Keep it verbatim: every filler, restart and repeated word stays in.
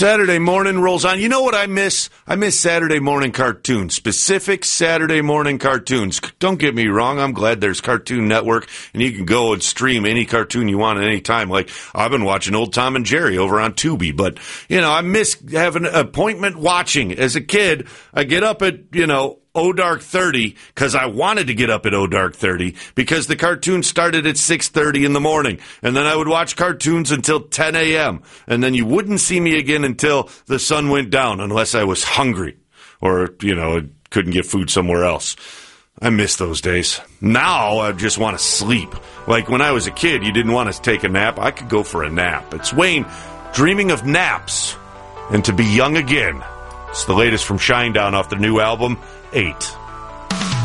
Saturday morning rolls on. You know what I miss? I miss Saturday morning cartoons, specific Saturday morning cartoons. Don't get me wrong. I'm glad there's Cartoon Network, and you can go and stream any cartoon you want at any time. Like, I've been watching old Tom and Jerry over on Tubi, but, you know, I miss having an appointment watching. As a kid, I get up at, you know, Oh Dark thirty, because I wanted to get up at Oh Dark thirty, because the cartoon started at six thirty in the morning, and then I would watch cartoons until ten a.m., and then you wouldn't see me again until the sun went down, unless I was hungry, or, you know, couldn't get food somewhere else. I miss those days. Now I just want to sleep. Like when I was a kid, you didn't want to take a nap. I could go for a nap. It's Wayne dreaming of naps and to be young again. It's the latest from Shinedown off their new album, Eight.